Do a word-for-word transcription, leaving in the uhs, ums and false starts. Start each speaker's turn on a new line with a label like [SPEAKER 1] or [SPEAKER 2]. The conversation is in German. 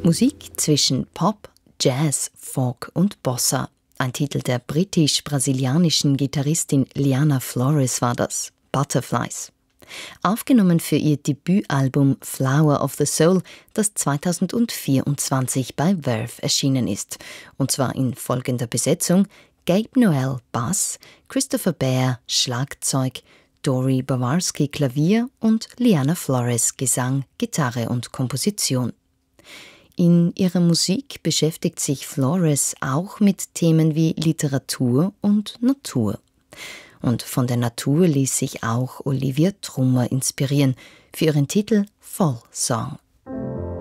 [SPEAKER 1] Musik zwischen Pop, Jazz, Folk und Bossa. Ein Titel der britisch-brasilianischen Gitarristin Liana Flores war das, Butterflies. Aufgenommen für ihr Debütalbum Flower of the Soul, das zweitausendvierundzwanzig bei Verve erschienen ist. Und zwar in folgender Besetzung: Gabe Noel Bass, Christopher Bear Schlagzeug, Dori Bawarski Klavier und Liana Flores Gesang, Gitarre und Komposition. In ihrer Musik beschäftigt sich Flores auch mit Themen wie Literatur und Natur. Und von der Natur ließ sich auch Olivia Trummer inspirieren für ihren Titel Fall Song.